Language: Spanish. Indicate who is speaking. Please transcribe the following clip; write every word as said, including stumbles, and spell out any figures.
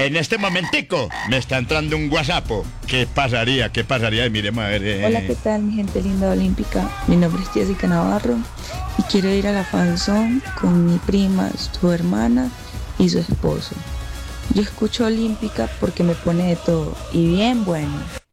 Speaker 1: En este momentico me está entrando un WhatsApp. ¿Qué pasaría? ¿Qué pasaría? Y miremos a ver. Eh.
Speaker 2: Hola, ¿qué tal, mi gente linda olímpica? Mi nombre es Jessica Navarro y quiero ir a la fanzón con mi prima, su hermana y su esposo. Yo escucho olímpica porque me pone de todo y bien bueno.